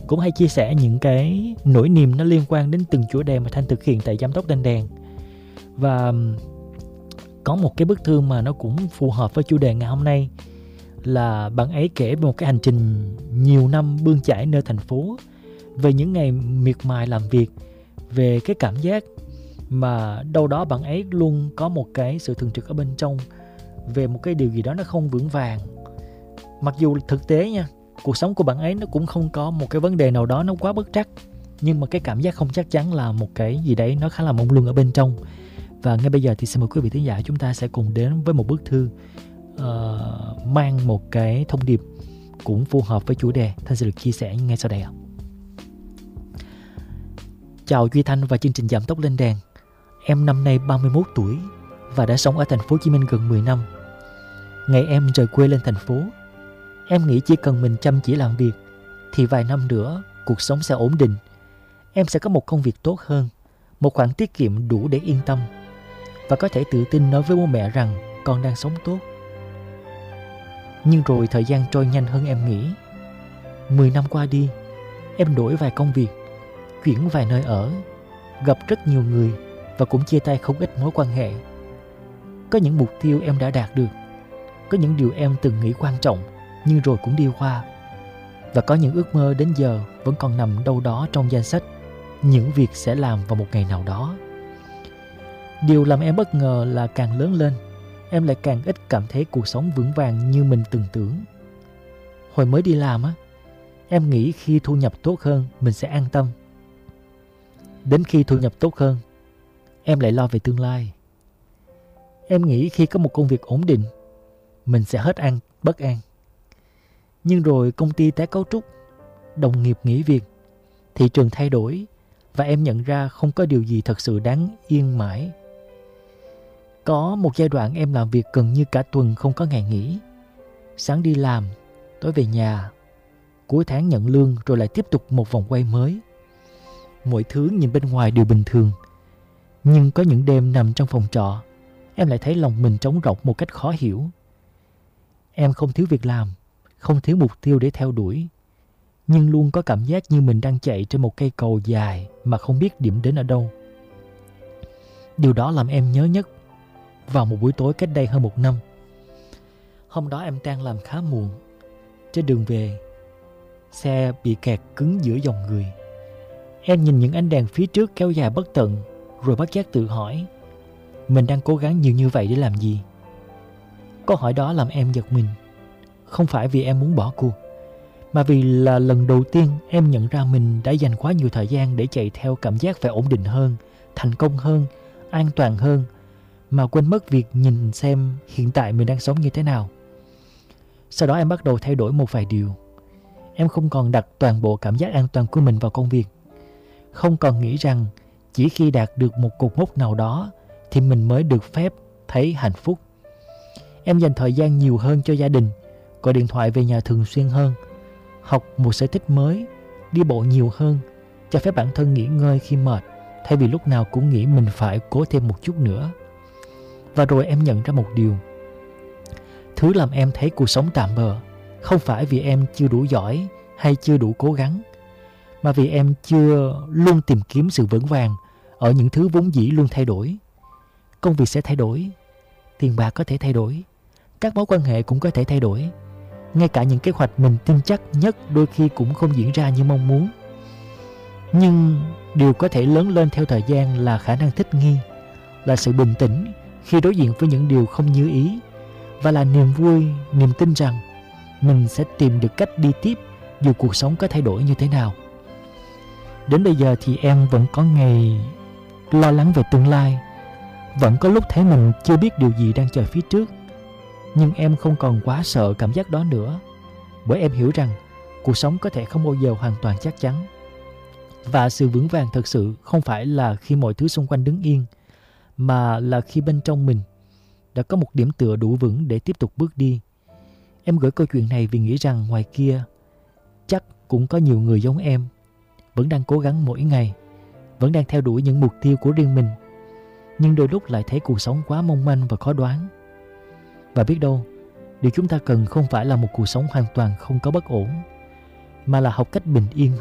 cũng hay chia sẻ những cái nỗi niềm nó liên quan đến từng chủ đề mà Thanh thực hiện tại Giám Tóc Lên Đèn. Và có một cái bức thư mà nó cũng phù hợp với chủ đề ngày hôm nay, là bạn ấy kể về một cái hành trình nhiều năm bươn chải nơi thành phố, về những ngày miệt mài làm việc, về cái cảm giác mà đâu đó bạn ấy luôn có một cái sự thường trực ở bên trong, về một cái điều gì đó nó không vững vàng. Mặc dù thực tế nha, cuộc sống của bạn ấy nó cũng không có một cái vấn đề nào đó nó quá bất trắc, nhưng mà cái cảm giác không chắc chắn là một cái gì đấy nó khá là mông lung ở bên trong. Và ngay bây giờ thì xin mời quý vị thính giả, chúng ta sẽ cùng đến với một bức thư mang một cái thông điệp cũng phù hợp với chủ đề Thanh sẽ được chia sẻ ngay sau đây ạ. Chào Duy Thanh và chương trình Giảm Tốc Lên Đèn. Em năm nay 31 tuổi và đã sống ở thành phố Hồ Chí Minh gần 10 năm. Ngày em rời quê lên thành phố, em nghĩ chỉ cần mình chăm chỉ làm việc thì vài năm nữa cuộc sống sẽ ổn định. Em sẽ có một công việc tốt hơn, một khoản tiết kiệm đủ để yên tâm, và có thể tự tin nói với bố mẹ rằng con đang sống tốt. Nhưng rồi thời gian trôi nhanh hơn em nghĩ. 10 năm qua đi, em đổi vài công việc, chuyển vài nơi ở, gặp rất nhiều người và cũng chia tay không ít mối quan hệ. Có những mục tiêu em đã đạt được, có những điều em từng nghĩ quan trọng nhưng rồi cũng đi qua, và có những ước mơ đến giờ vẫn còn nằm đâu đó trong danh sách những việc sẽ làm vào một ngày nào đó. Điều làm em bất ngờ là càng lớn lên, em lại càng ít cảm thấy cuộc sống vững vàng như mình từng tưởng. Hồi mới đi làm á, em nghĩ khi thu nhập tốt hơn mình sẽ an tâm. Đến khi thu nhập tốt hơn, em lại lo về tương lai. Em nghĩ khi có một công việc ổn định, mình sẽ hết bất an. Nhưng rồi công ty tái cấu trúc, đồng nghiệp nghỉ việc, thị trường thay đổi, và em nhận ra không có điều gì thật sự đáng yên mãi. Có một giai đoạn em làm việc gần như cả tuần không có ngày nghỉ. Sáng đi làm, tối về nhà, cuối tháng nhận lương rồi lại tiếp tục một vòng quay mới. Mọi thứ nhìn bên ngoài đều bình thường, nhưng có những đêm nằm trong phòng trọ, em lại thấy lòng mình trống rỗng một cách khó hiểu. Em không thiếu việc làm, không thiếu mục tiêu để theo đuổi, nhưng luôn có cảm giác như mình đang chạy trên một cây cầu dài mà không biết điểm đến ở đâu. Điều đó làm em nhớ nhất vào một buổi tối cách đây hơn 1 năm. Hôm đó em tan làm khá muộn. Trên đường về, xe bị kẹt cứng giữa dòng người. Em nhìn những ánh đèn phía trước kéo dài bất tận, rồi bất giác tự hỏi, mình đang cố gắng nhiều như vậy để làm gì? Câu hỏi đó làm em giật mình. Không phải vì em muốn bỏ cuộc, mà vì là lần đầu tiên em nhận ra mình đã dành quá nhiều thời gian để chạy theo cảm giác phải ổn định hơn, thành công hơn, an toàn hơn, mà quên mất việc nhìn xem hiện tại mình đang sống như thế nào. Sau đó em bắt đầu thay đổi một vài điều. Em không còn đặt toàn bộ cảm giác an toàn của mình vào công việc, không còn nghĩ rằng chỉ khi đạt được một cột mốc nào đó thì mình mới được phép thấy hạnh phúc. Em dành thời gian nhiều hơn cho gia đình, gọi điện thoại về nhà thường xuyên hơn, học một sở thích mới, đi bộ nhiều hơn, cho phép bản thân nghỉ ngơi khi mệt, thay vì lúc nào cũng nghĩ mình phải cố thêm một chút nữa. Và rồi em nhận ra một điều. Thứ làm em thấy cuộc sống tạm bợ không phải vì em chưa đủ giỏi hay chưa đủ cố gắng, mà vì em chưa luôn tìm kiếm sự vững vàng ở những thứ vốn dĩ luôn thay đổi. Công việc sẽ thay đổi, tiền bạc có thể thay đổi, các mối quan hệ cũng có thể thay đổi. Ngay cả những kế hoạch mình tin chắc nhất đôi khi cũng không diễn ra như mong muốn. Nhưng điều có thể lớn lên theo thời gian là khả năng thích nghi, là sự bình tĩnh khi đối diện với những điều không như ý, và là niềm vui, niềm tin rằng mình sẽ tìm được cách đi tiếp dù cuộc sống có thay đổi như thế nào. Đến bây giờ thì em vẫn có ngày lo lắng về tương lai, vẫn có lúc thấy mình chưa biết điều gì đang chờ phía trước. Nhưng em không còn quá sợ cảm giác đó nữa, bởi em hiểu rằng cuộc sống có thể không bao giờ hoàn toàn chắc chắn. Và sự vững vàng thực sự không phải là khi mọi thứ xung quanh đứng yên, mà là khi bên trong mình đã có một điểm tựa đủ vững để tiếp tục bước đi. Em gửi câu chuyện này vì nghĩ rằng ngoài kia chắc cũng có nhiều người giống em, vẫn đang cố gắng mỗi ngày, vẫn đang theo đuổi những mục tiêu của riêng mình, nhưng đôi lúc lại thấy cuộc sống quá mong manh và khó đoán. Và biết đâu, điều chúng ta cần không phải là một cuộc sống hoàn toàn không có bất ổn, mà là học cách bình yên